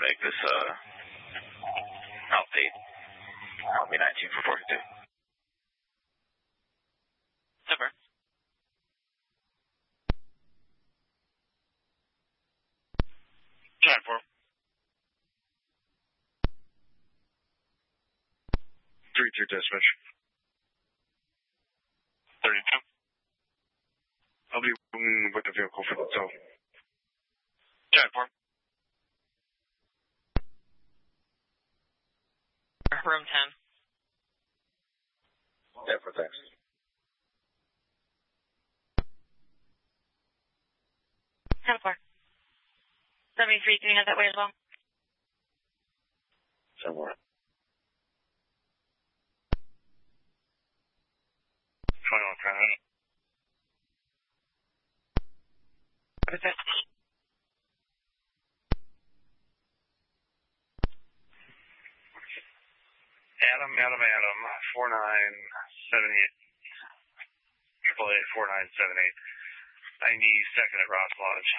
make this Alpha 8. I'll be 19 for 42. Super. Giant 4. 3-2 dispatch. 32. I'll be with the vehicle for the tow. Giant 4. Room 10. Yeah, for thanks. Ten 4. 73, can you have that way as well? Somewhere. 21 Canada. What is that? Adam, 4978. 888 4978. 92nd at Ross Lodge.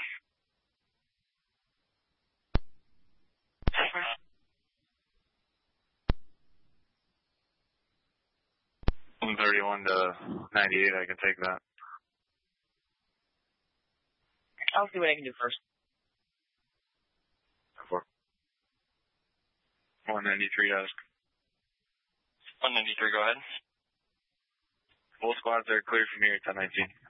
131 to 98, I can take that. I'll see what I can do first. 193 desk. 193, go ahead. Full squads are clear from here, 1019.